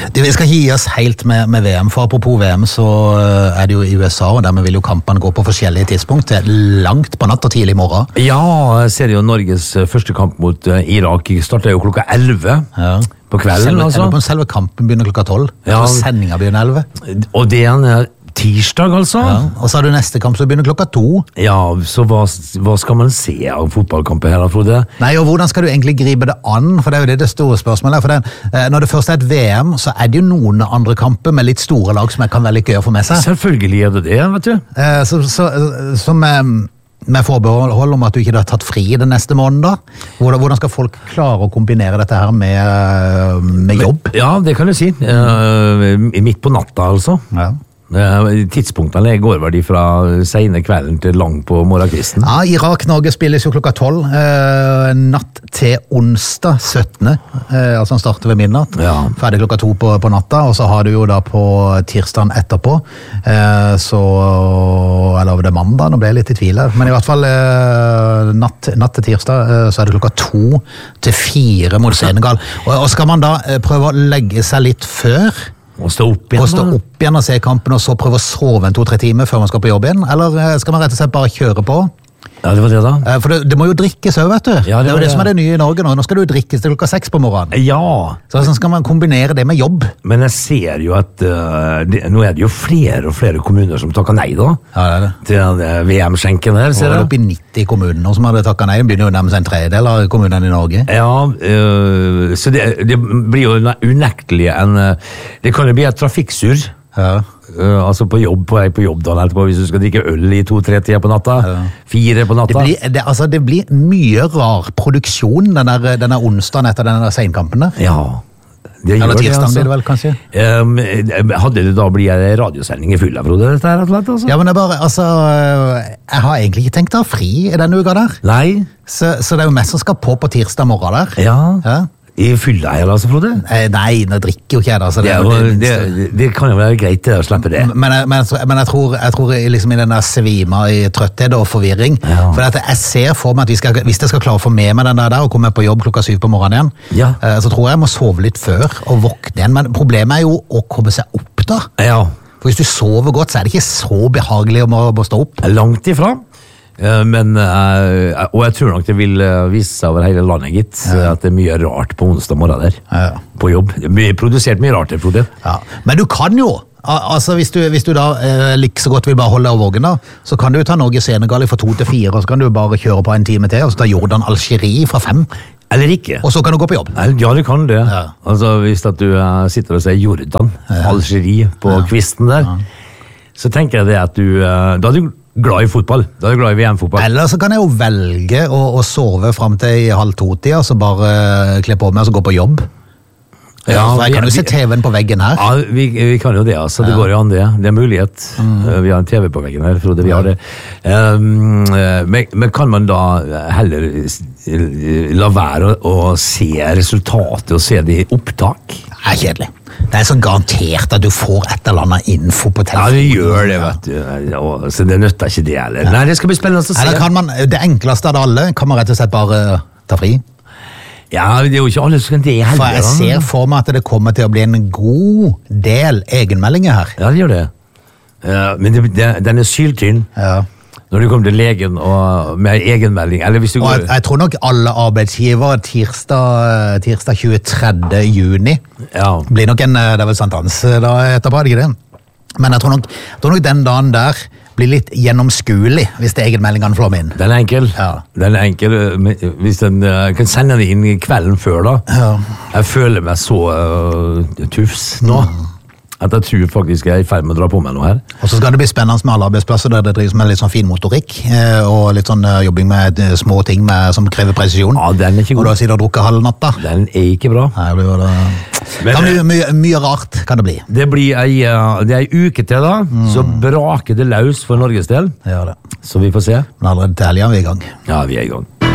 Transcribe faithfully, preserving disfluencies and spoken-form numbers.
Vi skal ikke gi oss helt med, med V M, for apropos V M så er det jo i U S A, og dermed vil jo kampene gå på forskjellige tidspunkt, langt på natt og tidlig i morgen. Ja, jeg ser jo Norges første kamp mot Irak starter jo klokka elleve ja. På kvelden. Selve, altså. På selve kampen begynner klokka tolv, ja. Og sendingen begynner elleve. Og det er en tirsdag, altså. Ja. Og så har du neste kamp som begynner klokka to. Ja, så hva, hva skal man se av fotballkamper her, Frode? Nei, og hvordan skal du egentlig gripe det an? For det er jo det det store spørsmålet. For den, når det først er et V M, så er det jo noen andre kamper med litt store lag som jeg kan være litt gøy å få med seg. Selvfølgelig er det det, vet du. Så, så, så med, med forbehold om at du ikke har tatt fri den neste måneden da, hvordan, hvordan skal folk klare å kombinere dette her med, med jobb? Ja, det kan du si. Mm. Midt på natta, altså. Ja. Tidspunktene går vel fra sene kvelden til lang på morgenkvisten. Ja, Irak-Norge spilles jo klokka tolv, eh, natt til onsdag syttende Eh, altså han starter ved midnatt, ja. Ferdig klokka to på, på natta, og så har du jo da på tirsdagen etterpå, eh, så, eller det er mandag, nå ble jeg litt i tvil her, men i hvert fall eh, natt, natt til tirsdag, eh, så er det klokka to til fire mot Senegal. Og, og skal man da eh, prøve å legge seg litt før, og stå opp igjen, og stå opp igjen og se kampen, og så prøve å sove en to-tre timer før man skal på jobb igjen, eller skal man rett og slett bare kjøre på? Ja, det var det da. For det, det må jo drikkes også, vet du. Ja, det, det er jo det, det som er det nye i Norge nå. Nå skal du jo drikkes til klokka seks på morgenen. Ja. Så sånn skal man kombinere det med jobb. Men jeg ser jo at uh, det, nå er det jo flere og flere kommuner som takker nei da. Ja, det er det. Til uh, V M-skjenken her, ser jeg. Og det er oppi nitti kommuner som hadde takket nei. Det begynner jo å nærme seg en tredjedel av kommunene i Norge. Ja, uh, så det, det blir jo unektelig en... Uh, det kan jo bli et trafikksur. Ja. Uh, altså på jobb, på, på jobb da, etterpå, hvis du skal drikke øl i to-tre tider på natta, ja. Fire på natta. Det blir, det, altså, det blir mye rar produksjon den der, den der onsdagen etter den der senkampen der. Ja. Det Eller tirsdagen altså. blir det vel, kanskje? Um, hadde det da blitt en radiosending i full av, Frode, dette her, altså? Ja, men det er bare, altså, jeg har egentlig ikke tenkt å ha fri i denne uka der. Nei. Så, så det er jo mest som skal på på tirsdag morgen der. Ja. Ja. I fylla her, altså, Frode? Eh, nei, nå drikker jo ikke jeg da. Så det, det, det, det, det, det kan jo være greit det, å slippe det. Men, men, men, men jeg tror, jeg tror liksom i den der svima i trøtthet og forvirring, ja. For at jeg ser for meg at vi skal, hvis jeg skal klare å få med meg den der, der og komme på jobb klokka syv på morgenen igjen, ja. eh, så tror jeg jeg må sove litt før og våkne igjen. Men problemet er jo å komme seg opp da. Ja. For hvis du sover godt, så er det ikke så behagelig å må, må stå opp. Langt ifra. Men, og jeg tror nok det vil vise seg over hele landet, gitt, ja. At det er mye rart på onsdag morgen der, ja. På jobb. Det blir produsert mye rart, Frode. Ja. Men du kan jo, altså hvis du, hvis du da eh, like så godt vil bare holde av vågen da, så kan du jo ta Norge-Senegal fra to til fire, og så kan du bare kjøre på en time til, og så ta Jordan-Algerie fra fem. Eller ikke. Og så kan du gå på jobb. Ja, du kan det. Ja. Altså, hvis at du uh, sitter og ser Jordan, ja. Algerie på ja. Kvisten der, ja. Så tenker jeg det at du, uh, da er du glad i fotball. Da er du glad i V M-fotball. Eller så kan jeg jo velge å, å sove frem til i halv to-tida, så bare uh, kle på meg og så gå på jobb. Ja, for jeg kan jo se T V-en på veggen her. Ja, vi, vi kan jo det, altså. Det ja. Går jo an det. Det er mulighet. Mm. Vi har en T V på veggen her, Frode, vi har det. Um, men, men kan man da heller la være å se resultatet og se det i opptak? Det er kjedelig. Det er så garantert at du får et eller annet info på telefonen. Ja, det gjør det, vet du. Ja, så det nøtter ikke det, eller? Ja. Nei, det skal bli spennende å se. Eller kan man, det enkleste av det alle, kan man rett og slett bare ta fri? Ja, det er jo ikke alle som kan det heller. For jeg ser for meg at det kommer til å bli en god del egenmeldinger her. Ja, det gjør det. Ja, men det, det, den er syltynn. Ja. Når du kommer til legen og med egenmelding, eller hvis du går... Jeg, jeg tror nok alle arbeidsgiver tirsdag, tirsdag tjuetredje juni ja. Blir nok en, det er vel sankthans da etterpå, er det ikke det? Men jeg tror nok, jeg tror nok den dagen der blir litt gjennomskuelig hvis det egenmeldingene flommer inn. Den er enkel. Ja. Den er enkel. Hvis den kan sende den inn kvelden før da. Ja. Jeg føler meg så uh, tufs nå. Mm. At jeg tror faktisk jeg er i ferd med å dra på meg noe her. Og så skal det bli spennende med alle arbeidsplasser der det drives med litt sånn fin motorikk, og litt sånn jobbing med små ting med, som krever presisjon. Ja, den er ikke god. Og da sitter du og drukker halv natta. Den er ikke bra. Nei, det blir det... Men, kan bli mye, mye rart kan det bli. Det blir ei, det er ei uke til da, mm. Så braker det løs for Norges del. Ja, det. Så vi får se. Men allerede til helgen er vi i gang. Ja, vi er i gang.